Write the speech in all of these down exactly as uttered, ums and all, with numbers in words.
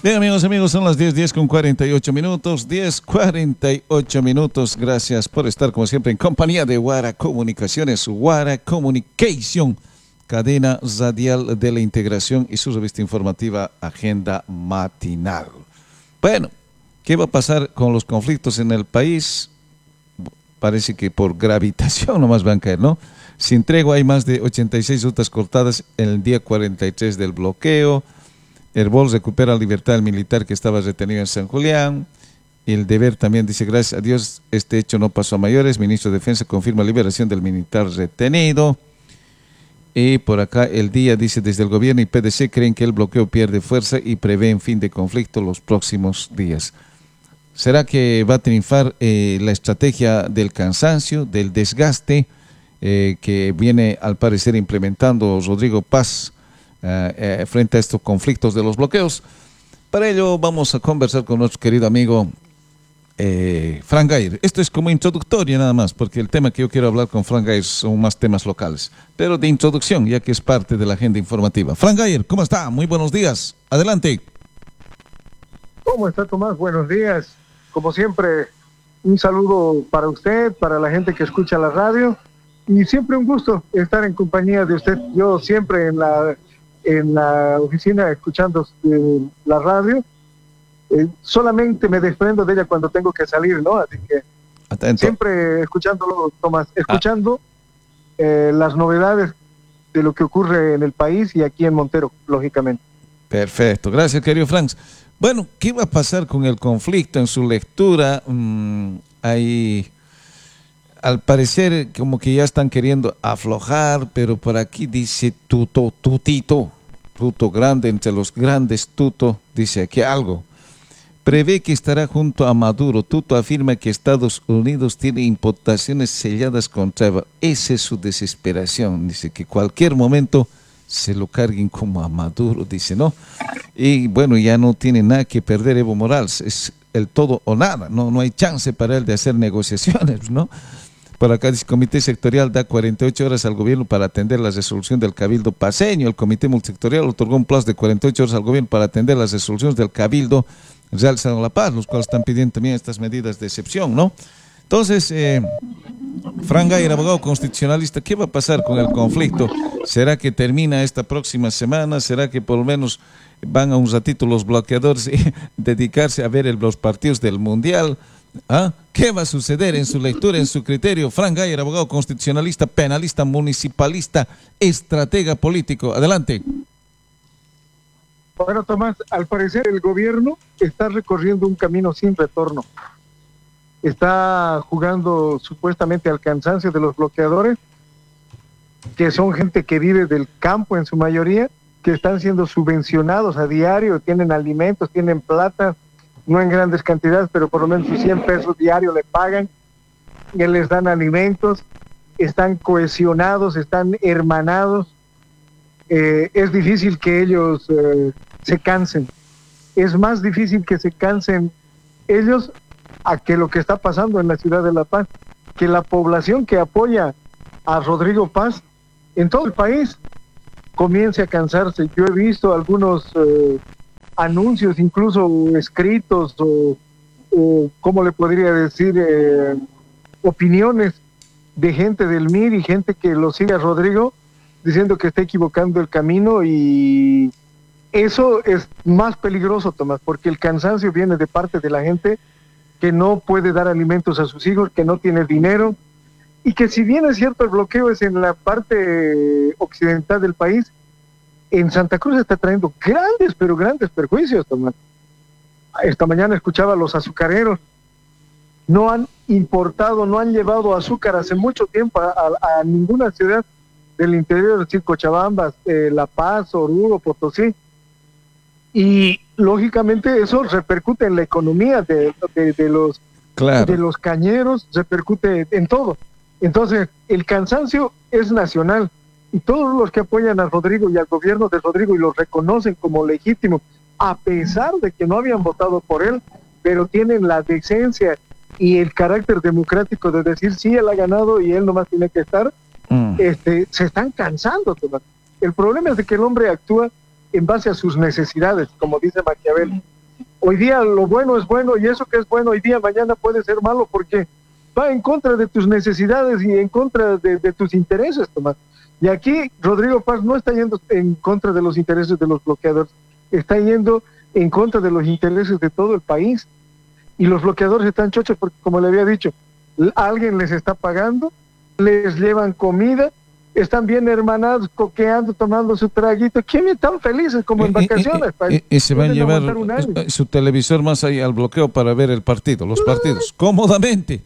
Bien, amigos, amigos, son las diez, diez con cuarenta y ocho minutos, diez cuarenta y ocho minutos. Gracias por estar, como siempre, en compañía de Guara Comunicaciones, Guara Communication, cadena radial de la integración y su revista informativa Agenda Matinal. Bueno, ¿qué va a pasar con los conflictos en el país? Parece que por gravitación nomás van a caer, ¿no? Sin tregua hay más de ochenta y seis rutas cortadas en el día cuarenta y tres del bloqueo. Herbol recupera la libertad del militar que estaba retenido en San Julián. Y el Deber también dice, gracias a Dios, este hecho no pasó a mayores. Ministro de Defensa confirma liberación del militar retenido. Y por acá el Día dice, desde el gobierno y P D C creen que el bloqueo pierde fuerza y prevén fin de conflicto los próximos días. ¿Será que va a triunfar eh, la estrategia del cansancio, del desgaste eh, que viene al parecer implementando Rodrigo Paz eh, eh, frente a estos conflictos de los bloqueos? Para ello vamos a conversar con nuestro querido amigo eh, Frank Gair. Esto es como introductoria nada más, porque el tema que yo quiero hablar con Frank Gair son más temas locales, pero de introducción, ya que es parte de la agenda informativa. Frank Gair, ¿cómo está? Muy buenos días. Adelante. ¿Cómo está, Tomás? Buenos días. Como siempre, un saludo para usted, para la gente que escucha la radio, y siempre un gusto estar en compañía de usted. Yo siempre en la, en la oficina escuchando eh, la radio, eh, solamente me desprendo de ella cuando tengo que salir, ¿no? Así que Atento. Siempre escuchándolo, Tomás, escuchando ah. eh, las novedades de lo que ocurre en el país y aquí en Montero, lógicamente. Perfecto, gracias, querido Frank. Bueno, ¿qué va a pasar con el conflicto en su lectura? Mm, hay, al parecer, como que ya están queriendo aflojar, pero por aquí dice Tuto, Tutito, Tuto grande, entre los grandes Tuto, dice aquí algo. Prevé que estará junto a Maduro. Tuto afirma que Estados Unidos tiene imputaciones selladas contra Eva. Esa es su desesperación. Dice que cualquier momento se lo carguen como a Maduro, dice, ¿no? Y bueno, ya no tiene nada que perder Evo Morales, es el todo o nada, no, no hay chance para él de hacer negociaciones, ¿no? Por acá dice, Comité Sectorial da cuarenta y ocho horas al gobierno para atender la resolución del Cabildo paseño. El Comité Multisectorial otorgó un plazo de cuarenta y ocho horas al gobierno para atender las resoluciones del Cabildo Real San La Paz, los cuales están pidiendo también estas medidas de excepción, ¿no? Entonces, eh, Frank Gair, abogado constitucionalista, ¿qué va a pasar con el conflicto? ¿Será que termina esta próxima semana? ¿Será que por lo menos van a un ratito los bloqueadores y dedicarse a ver el, los partidos del Mundial? ¿Ah? ¿Qué va a suceder en su lectura, en su criterio? Frank Gair, abogado constitucionalista, penalista, municipalista, estratega político. Adelante. Bueno, Tomás, al parecer el gobierno está recorriendo un camino sin retorno. Está jugando supuestamente al cansancio de los bloqueadores, que son gente que vive del campo en su mayoría, que están siendo subvencionados a diario, tienen alimentos, tienen plata, no en grandes cantidades, pero por lo menos sus cien pesos diarios le pagan, y les dan alimentos, están cohesionados, están hermanados. Eh, es difícil que ellos eh, se cansen. Es más difícil que se cansen ellos a que lo que está pasando en la ciudad de La Paz, que la población que apoya a Rodrigo Paz en todo el país comience a cansarse. Yo he visto algunos eh, anuncios, incluso escritos, o, o ¿cómo le podría decir? Eh, opiniones de gente del M I R y gente que lo sigue a Rodrigo, diciendo que está equivocando el camino, y eso es más peligroso, Tomás, porque el cansancio viene de parte de la gente que no puede dar alimentos a sus hijos, que no tiene dinero, y que si bien es cierto el bloqueo es en la parte occidental del país, en Santa Cruz está trayendo grandes, pero grandes perjuicios, Tomás. Esta mañana escuchaba a los azucareros, no han importado, no han llevado azúcar hace mucho tiempo a, a, a ninguna ciudad del interior, es decir, Cochabamba, eh, La Paz, Oruro, Potosí, y lógicamente eso repercute en la economía de, de, de los claro. de los cañeros, repercute en todo. Entonces, el cansancio es nacional, y todos los que apoyan a Rodrigo y al gobierno de Rodrigo y lo reconocen como legítimo, a pesar de que no habían votado por él, pero tienen la decencia y el carácter democrático de decir sí, él ha ganado y él nomás tiene que estar, mm. este, se están cansando, Tomás. El problema es de que el hombre actúa en base a sus necesidades, como dice Maquiavel. Hoy día lo bueno es bueno y eso que es bueno hoy día, mañana puede ser malo porque va en contra de tus necesidades y en contra de, de tus intereses, Tomás. Y aquí Rodrigo Paz no está yendo en contra de los intereses de los bloqueadores, está yendo en contra de los intereses de todo el país. Y los bloqueadores están chochos porque, como le había dicho, alguien les está pagando, les llevan comida, están bien hermanados, coqueando, tomando su traguito. ¿Quién están felices como en vacaciones? Y, y, y, y se van a llevar su televisor más ahí al bloqueo para ver el partido, los partidos, cómodamente.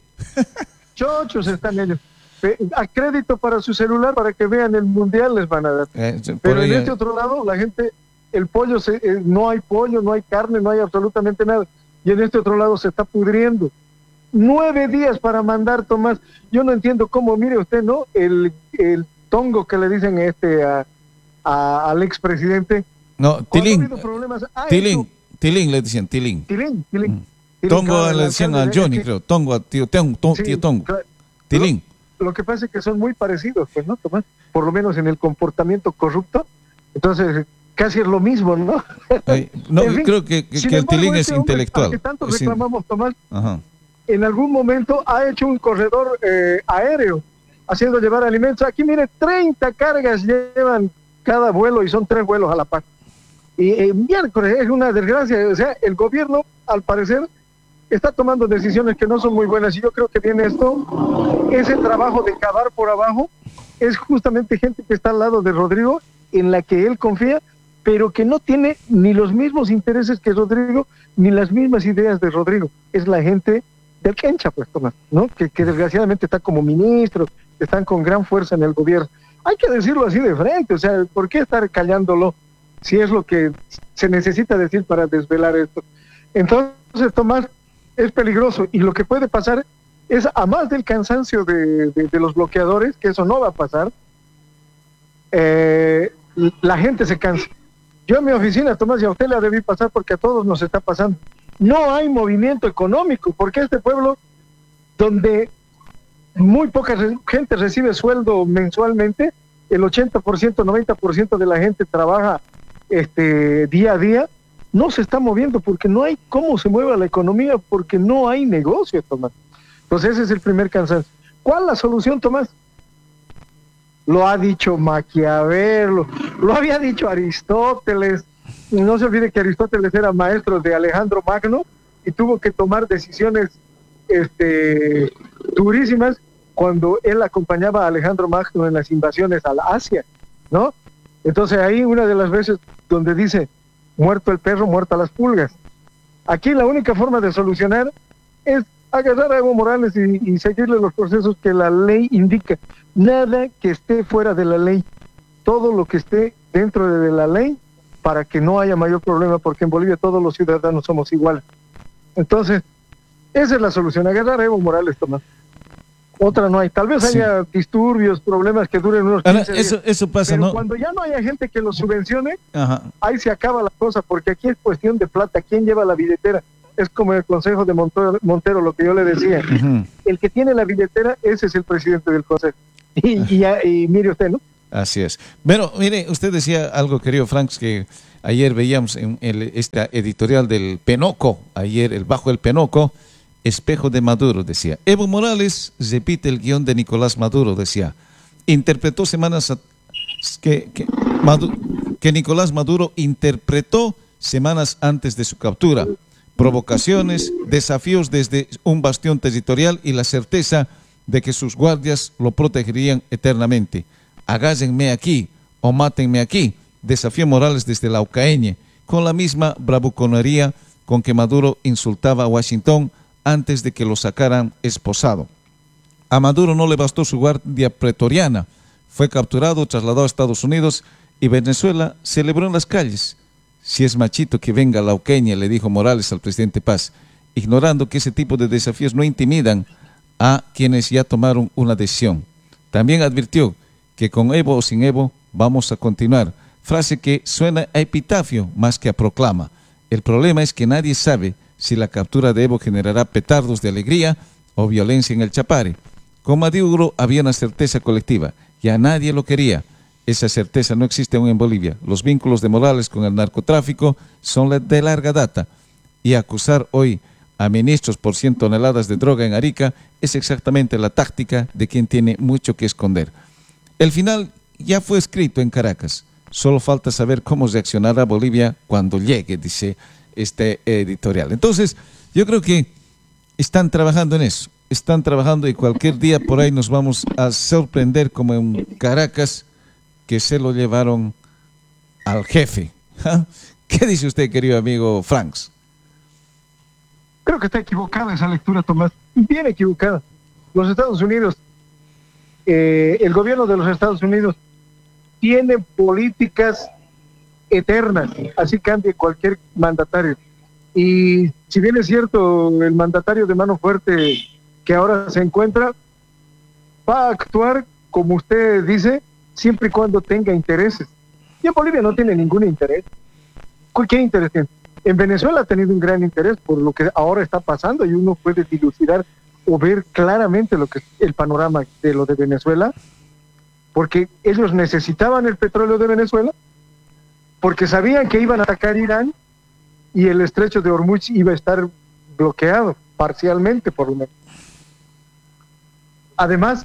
Chochos están ellos. A crédito para su celular para que vean el mundial les van a dar. Eh, Pero en este otro lado, la gente, el pollo, se, eh, no hay pollo, no hay carne, no hay absolutamente nada. Y en este otro lado se está pudriendo. Nueve días para mandar, Tomás. Yo no entiendo cómo, mire usted, ¿no? El, el tongo que le dicen este a, a, al expresidente. No, Tilín. Tilín, Tilín le decían, Tilín. Tilín, Tilín. Mm. Tilín Tongo claro, le decían a Johnny, que, creo. Tongo a tío, tío, tío, sí, tío Tongo. Claro. Tilín. Lo, lo que pasa es que son muy parecidos, pues, ¿no, Tomás? Por lo menos en el comportamiento corrupto. Entonces, casi es lo mismo, ¿no? Ay, no, en fin, creo que, que, que el Tilín es intelectual. Que tanto reclamamos, Tomás, Ajá. en algún momento ha hecho un corredor eh, aéreo, haciendo llevar alimentos. Aquí, mire, treinta cargas llevan cada vuelo y son tres vuelos a la par. Y eh, miércoles es una desgracia. O sea, el gobierno, al parecer, está tomando decisiones que no son muy buenas. Y yo creo que viene esto, ese trabajo de cavar por abajo, es justamente gente que está al lado de Rodrigo, en la que él confía, pero que no tiene ni los mismos intereses que Rodrigo, ni las mismas ideas de Rodrigo. Es la gente del Kencha, pues, Tomás, ¿no? Que, que desgraciadamente está como ministro, están con gran fuerza en el gobierno. Hay que decirlo así de frente, o sea, ¿por qué estar callándolo si es lo que se necesita decir para desvelar esto? Entonces, Tomás, es peligroso, y lo que puede pasar es, a más del cansancio de, de, de los bloqueadores, que eso no va a pasar, eh, la gente se cansa. Yo en mi oficina, Tomás, y a usted le debí pasar porque a todos nos está pasando. No hay movimiento económico, porque este pueblo, donde muy poca gente recibe sueldo mensualmente, el ochenta por ciento, noventa por ciento de la gente trabaja este, día a día, no se está moviendo porque no hay cómo se mueva la economía, porque no hay negocio, Tomás. Entonces ese es el primer cansancio. ¿Cuál la solución, Tomás? Lo ha dicho Maquiavelo, lo había dicho Aristóteles. No se olvide que Aristóteles era maestro de Alejandro Magno y tuvo que tomar decisiones este, durísimas cuando él acompañaba a Alejandro Magno en las invasiones a la Asia, ¿no? Entonces ahí una de las veces donde dice, muerto el perro, muertas las pulgas. Aquí la única forma de solucionar es agarrar a Evo Morales y, y seguirle los procesos que la ley indica. Nada que esté fuera de la ley, todo lo que esté dentro de la ley para que no haya mayor problema, porque en Bolivia todos los ciudadanos somos iguales. Entonces, esa es la solución, agarrar a Evo Morales, Tomás. Otra no hay. Tal vez sí. haya disturbios, problemas que duren unos quince Ahora, eso, días. Eso pasa, pero ¿no? Cuando ya no haya gente que los subvencione, Ajá. ahí se acaba la cosa, porque aquí es cuestión de plata. ¿Quién lleva la billetera? Es como el consejo de Montero, Montero lo que yo le decía. Uh-huh. El que tiene la billetera, ese es el presidente del consejo. Y, y, y, y mire usted, ¿no? Así es. Bueno, mire, usted decía algo, querido Franks, que ayer veíamos en el, esta editorial del Penoco, ayer, el bajo el Penoco, espejo de Maduro, decía. Evo Morales repite el guión de Nicolás Maduro, decía. Interpretó semanas a, que, que, Maduro, que Nicolás Maduro interpretó semanas antes de su captura. Provocaciones, desafíos desde un bastión territorial y la certeza de que sus guardias lo protegerían eternamente. Agállenme aquí o mátenme aquí, desafió Morales desde la Ucaeñe, con la misma bravuconería con que Maduro insultaba a Washington antes de que lo sacaran esposado. A Maduro no le bastó su guardia pretoriana, fue capturado, trasladado a Estados Unidos y Venezuela celebró en las calles. Si es machito que venga a la Ucaeñe, le dijo Morales al presidente Paz, ignorando que ese tipo de desafíos no intimidan a quienes ya tomaron una decisión. También advirtió que con Evo o sin Evo vamos a continuar, frase que suena a epitafio más que a proclama. El problema es que nadie sabe si la captura de Evo generará petardos de alegría o violencia en el Chapare. Con Maduro había una certeza colectiva, ya nadie lo quería. Esa certeza no existe aún en Bolivia. Los vínculos de Morales con el narcotráfico son de larga data. y acusar hoy a ministros por cien toneladas de droga en Arica es exactamente la táctica de quien tiene mucho que esconder. El final ya fue escrito en Caracas, solo falta saber cómo reaccionará Bolivia cuando llegue, dice este editorial. Entonces, yo creo que están trabajando en eso, están trabajando y cualquier día por ahí nos vamos a sorprender como en Caracas que se lo llevaron al jefe. ¿Ja? ¿Qué dice usted, querido amigo Franks? Creo que está equivocada esa lectura, Tomás, bien equivocada. Los Estados Unidos, eh, el gobierno de los Estados Unidos tiene políticas eternas, así cambie cualquier mandatario. Y si bien es cierto, el mandatario de mano fuerte que ahora se encuentra va a actuar, como usted dice, siempre y cuando tenga intereses. Y en Bolivia no tiene ningún interés. ¿Qué interés tiene? En Venezuela ha tenido un gran interés por lo que ahora está pasando y uno puede dilucidar o ver claramente lo que es el panorama de lo de Venezuela, porque ellos necesitaban el petróleo de Venezuela, porque sabían que iban a atacar Irán y el estrecho de Hormuz iba a estar bloqueado, parcialmente por lo menos. Además,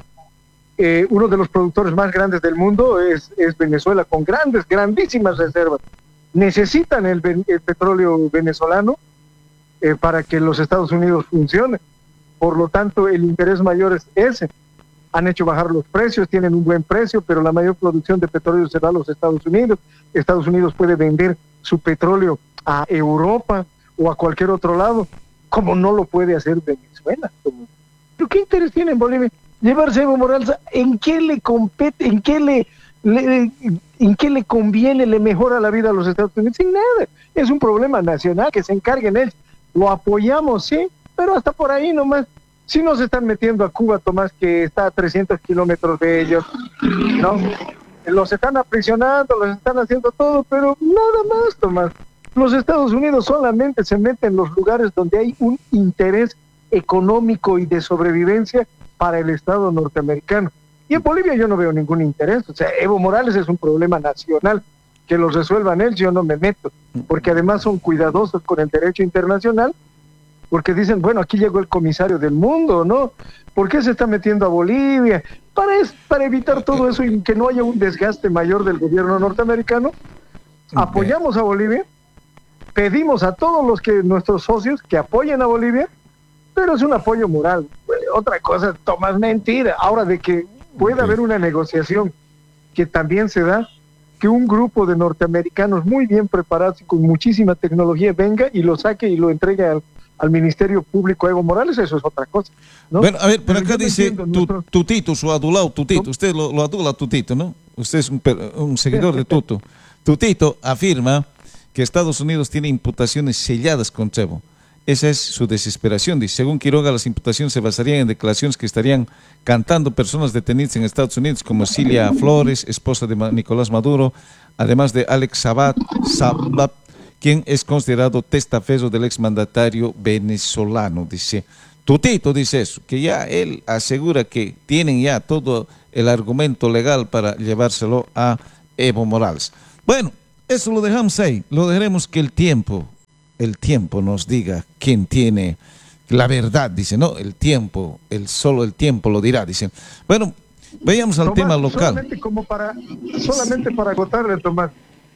eh, uno de los productores más grandes del mundo es, es Venezuela, con grandes, grandísimas reservas. Necesitan el, el petróleo venezolano eh, para que los Estados Unidos funcionen. Por lo tanto, el interés mayor es ese. Han hecho bajar los precios, tienen un buen precio, pero la mayor producción de petróleo se da a los Estados Unidos. Estados Unidos puede vender su petróleo a Europa o a cualquier otro lado, como no lo puede hacer Venezuela. ¿Pero qué interés tiene en Bolivia? Llevarse a Evo Morales, ¿en qué le compete, en qué le, le, en qué le conviene, le mejora la vida a los Estados Unidos? Sin nada. Es un problema nacional, que se encarguen ellos. Lo apoyamos, sí, pero hasta por ahí nomás. Si no se están metiendo a Cuba, Tomás, que está a trescientos kilómetros de ellos, ¿no? Los están aprisionando, los están haciendo todo, pero nada más, Tomás. Los Estados Unidos solamente se meten en los lugares donde hay un interés económico y de sobrevivencia para el Estado norteamericano. Y en Bolivia yo no veo ningún interés. O sea, Evo Morales es un problema nacional. Que los resuelvan él, yo no me meto. Porque además son cuidadosos con el derecho internacional, porque dicen, bueno, aquí llegó el comisario del mundo, ¿no? ¿Por qué se está metiendo a Bolivia? Para, es, para evitar todo eso y que no haya un desgaste mayor del gobierno norteamericano, apoyamos a Bolivia, pedimos a todos los que nuestros socios que apoyen a Bolivia, pero es un apoyo moral. Otra cosa, Tomás, mentira. Ahora, de que pueda okay. haber una negociación que también se da, que un grupo de norteamericanos muy bien preparados y con muchísima tecnología venga y lo saque y lo entregue al al Ministerio Público Evo Morales, eso es otra cosa, ¿no? Bueno, a ver, pero acá dice tu, nuestro... Tutito, su adulado Tutito, usted lo, lo adula Tutito, ¿no? Usted es un, un seguidor de Tuto. Tutito afirma que Estados Unidos tiene imputaciones selladas contra Evo. Esa es su desesperación. Dice, según Quiroga, las imputaciones se basarían en declaraciones que estarían cantando personas detenidas en Estados Unidos, como Cilia Flores, esposa de Nicolás Maduro, además de Alex Sabat, Sabat quien es considerado testaferro del exmandatario venezolano. Dice, Tutito dice eso, que ya él asegura que tienen ya todo el argumento legal para llevárselo a Evo Morales. Bueno, eso lo dejamos ahí, lo dejaremos que el tiempo, el tiempo nos diga quién tiene la verdad, dice, no, el tiempo, el solo el tiempo lo dirá, dice. Bueno, vayamos al Tomás, tema local. Solamente, como para, solamente para agotarle, Tomás.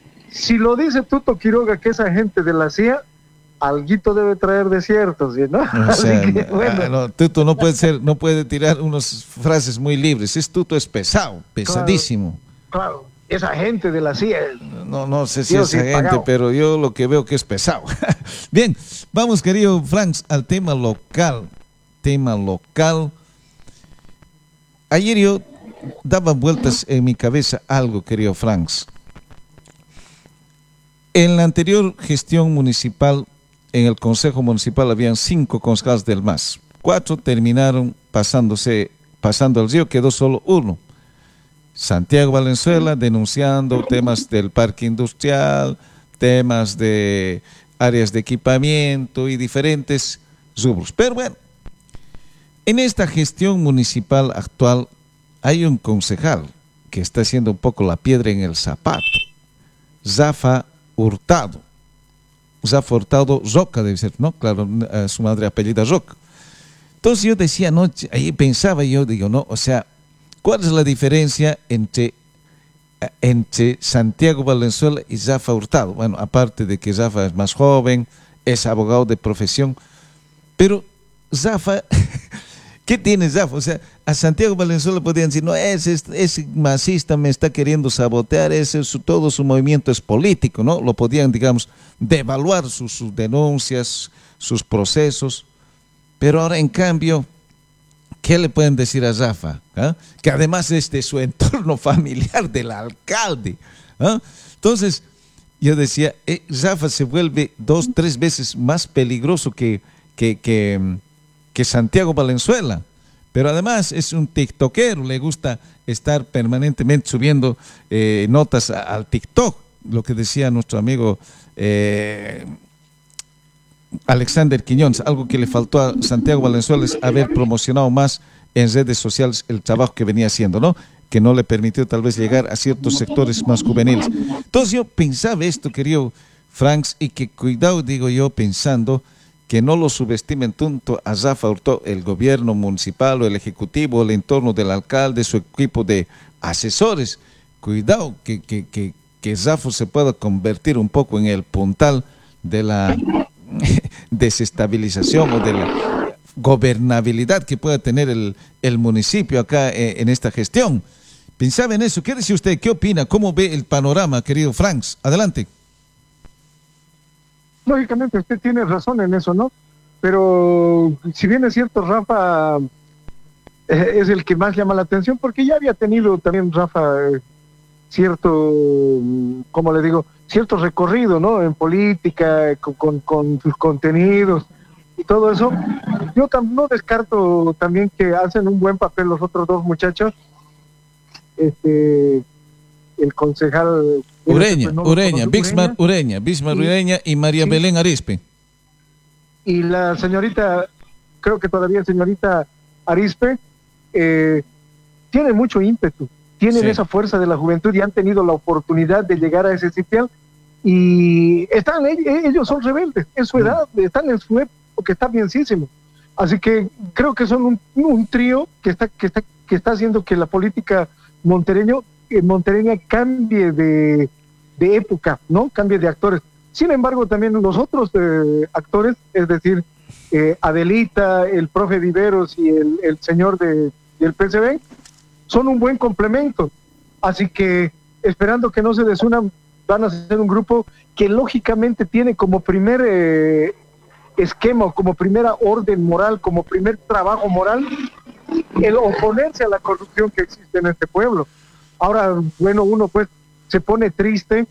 Si lo dice Tuto Quiroga, que es agente de la C I A, alguito debe traer de cierto, ¿sí, no? O sea, que, bueno. no, Tuto no puede ser, no puede tirar unas frases muy libres. Es Tuto es pesado, pesadísimo. Claro, claro, es agente de la C I A. No, no sé si es agente, pagado. Pero yo lo que veo que es pesado. Bien, vamos, querido Franks, al tema local. Tema local. Ayer yo daba vueltas en mi cabeza algo, querido Franks. En la anterior gestión municipal, en el Consejo Municipal habían cinco concejales del M A S. Cuatro terminaron pasándose, pasando al río, quedó solo uno. Santiago Valenzuela denunciando temas del parque industrial, temas de áreas de equipamiento y diferentes rubros. Pero bueno, en esta gestión municipal actual hay un concejal que está haciendo un poco la piedra en el zapato. Zafa Hurtado, Zafa Hurtado Roca, debe ser, ¿no? Claro, uh, su madre apellida Roca. Entonces yo decía, no, ahí pensaba yo, digo, no, o sea, ¿cuál es la diferencia entre, entre Santiago Valenzuela y Zafa Hurtado? Bueno, aparte de que Zafa es más joven, es abogado de profesión, pero Zafa, ¿qué tiene Zafa? O sea, a Santiago Valenzuela podrían decir, no, ese, ese masista me está queriendo sabotear, ese, su, todo su movimiento es político, ¿no? Lo podían, digamos, devaluar sus, sus denuncias, sus procesos. Pero ahora, en cambio, ¿qué le pueden decir a Zafa? ¿Ah? Que además es de su entorno familiar del alcalde. ¿Ah? Entonces, yo decía, eh, Zafa se vuelve dos, tres veces más peligroso que, que, que, que Santiago Valenzuela. Pero además es un tiktokero, le gusta estar permanentemente subiendo eh, notas a, al TikTok, lo que decía nuestro amigo eh, Alexander Quiñones. Algo que le faltó a Santiago Valenzuela es haber promocionado más en redes sociales el trabajo que venía haciendo, ¿no? Que no le permitió tal vez llegar a ciertos sectores más juveniles. Entonces yo pensaba esto, querido Franks, y que cuidado, digo yo, pensando que no lo subestimen tanto a Zafa Hurtado, el gobierno municipal o el ejecutivo, el entorno del alcalde, su equipo de asesores. Cuidado que, que, que, que Zafa se pueda convertir un poco en el puntal de la desestabilización o de la gobernabilidad que pueda tener el, el municipio acá eh, en esta gestión. Pensaba en eso. ¿Qué dice usted? ¿Qué opina? ¿Cómo ve el panorama, querido Franks? Adelante. Lógicamente usted tiene razón en eso, ¿no? Pero si bien es cierto, Rafa eh, es el que más llama la atención, porque ya había tenido también Rafa eh, cierto, como le digo, cierto recorrido, ¿no? En política, con, con, con sus contenidos y todo eso. Yo tam no descarto también que hacen un buen papel los otros dos muchachos, este, el concejal Ureña, pues no Ureña, Bismar Ureña, Bismar y, Ureña y María sí, Belén Arispe. Y la señorita, creo que todavía señorita Arispe, eh, tiene mucho ímpetu, tienen sí. esa fuerza de la juventud y han tenido la oportunidad de llegar a ese sitial y están, ellos son rebeldes, en su edad, mm. están en su época, está bienísimo. Así que creo que son un, un trío que está, que está, que está haciendo que la política montereño, eh, montereña cambie de, de época, ¿no? Cambie de actores. Sin embargo, también los otros eh, actores, es decir, eh, Adelita, el profe Viveros y el, el señor de, del P C B, son un buen complemento. Así que, esperando que no se desunan, van a ser un grupo que lógicamente tiene como primer eh, esquema, como primera orden moral, como primer trabajo moral, el oponerse a la corrupción que existe en este pueblo. Ahora, bueno, uno pues se pone triste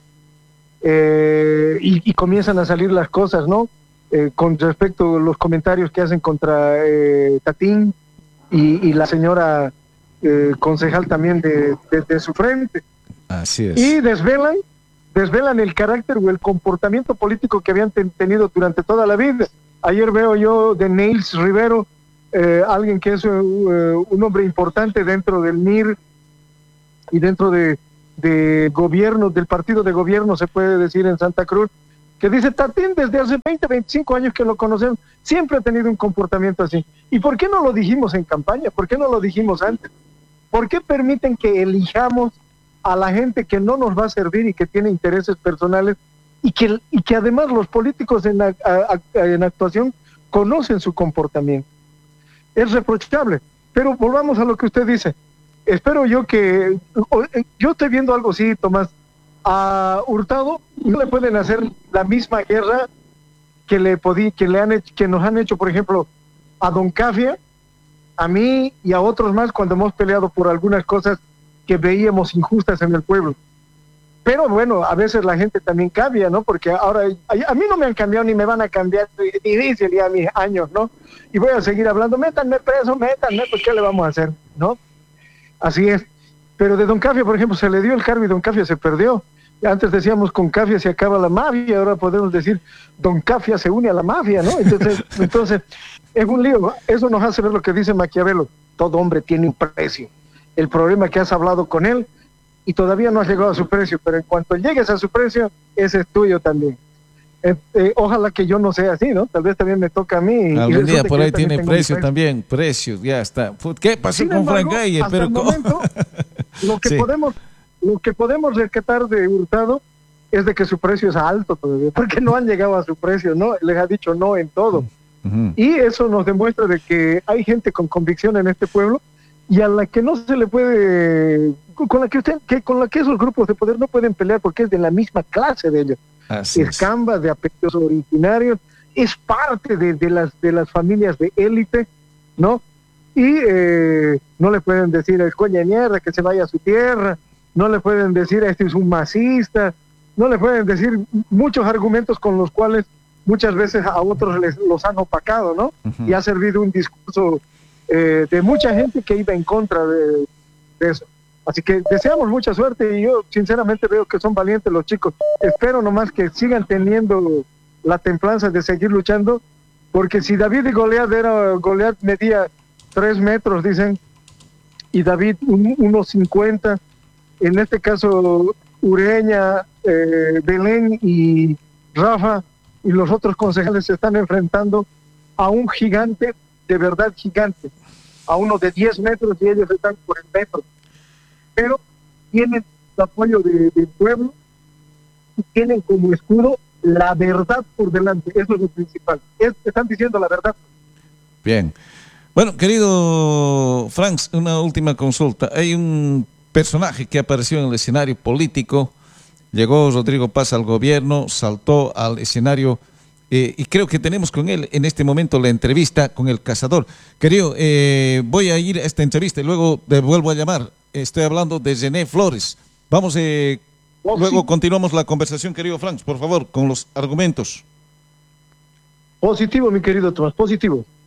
eh, y, y comienzan a salir las cosas, ¿no? Eh, con respecto a los comentarios que hacen contra eh, Tatín y, y la señora eh, concejal también de, de, de su frente. Así es. Y desvelan, desvelan el carácter o el comportamiento político que habían ten, tenido durante toda la vida. Ayer veo yo de Neils Rivero, eh, alguien que es uh, un hombre importante dentro del M I R y dentro de, de gobierno, del partido de gobierno, se puede decir, en Santa Cruz, que dice: Tatín, desde hace veinte, veinticinco años que lo conocemos, siempre ha tenido un comportamiento así. ¿Y por qué no lo dijimos en campaña? ¿Por qué no lo dijimos antes? ¿Por qué permiten que elijamos a la gente que no nos va a servir y que tiene intereses personales y que, y que además los políticos en, a, a, en actuación conocen su comportamiento? Es reprochable. Pero volvamos a lo que usted dice. Espero yo que... Yo estoy viendo algo así, Tomás. A Hurtado no le pueden hacer la misma guerra que le podí, que le han hecho, que nos han hecho, por ejemplo, a Don Cafia, a mí y a otros más cuando hemos peleado por algunas cosas que veíamos injustas en el pueblo. Pero bueno, a veces la gente también cambia, ¿no? Porque ahora a, a mí no me han cambiado ni me van a cambiar, difícil ya mis años, ¿no? Y voy a seguir hablando, métanme preso, métanme, pues ¿qué le vamos a hacer? ¿No? Así es. Pero de Don Cafia, por ejemplo, se le dio el cargo y Don Cafia se perdió. Antes decíamos con Cafia se acaba la mafia, ahora podemos decir Don Cafia se une a la mafia, ¿no? Entonces, entonces es un lío, ¿no? Eso nos hace ver lo que dice Maquiavelo: todo hombre tiene un precio. El problema es que has hablado con él y todavía no has llegado a su precio, pero en cuanto llegues a su precio, ese es tuyo también. Eh, eh, ojalá que yo no sea así, ¿no? Tal vez también me toca a mí. Algún día por ahí tiene precio también, precios, ya está. ¿Qué pasó Sin con embargo, Frank Gayer? hasta Pero el ¿cómo? momento, lo que Sí. podemos, lo que podemos rescatar de Hurtado es de que su precio es alto todavía, porque no han llegado a su precio, ¿no? Les ha dicho no en todo. Ujú. Y eso nos demuestra de que hay gente con convicción en este pueblo y a la que no se le puede, con la que usted, que con la que esos grupos de poder no pueden pelear porque es de la misma clase de ellos. Así Es es. Camba, de apellidos originarios, es parte de, de las de las familias de élite, ¿no? Y eh, no le pueden decir el coña mierda que se vaya a su tierra, no le pueden decir este es un masista, no le pueden decir muchos argumentos con los cuales muchas veces a otros les, los han opacado, ¿no? Ujú. Y ha servido un discurso eh, de mucha gente que iba en contra de, de eso. Así que deseamos mucha suerte y yo sinceramente veo que son valientes los chicos. Espero nomás que sigan teniendo la templanza de seguir luchando, porque si David y Goliat era, Goliat medía tres metros, dicen, y David un, unos cincuenta, en este caso Ureña, eh, Belén y Rafa y los otros concejales se están enfrentando a un gigante, de verdad gigante, a uno de diez metros y ellos están por el metro. Pero tienen el apoyo de- del pueblo y tienen como escudo la verdad por delante. Eso es lo principal. Es- están diciendo la verdad. Bien. Bueno, querido Franz, una última consulta. Hay un personaje que apareció en el escenario político. Llegó Rodrigo Paz al gobierno, saltó al escenario eh, y creo que tenemos con él en este momento la entrevista con el cazador. Querido, eh, voy a ir a esta entrevista y luego te vuelvo a llamar. Estoy hablando de René Flores. Vamos, eh, Oh, luego sí. continuamos la conversación, querido Franz, por favor, con los argumentos. Positivo, mi querido Tomás, positivo.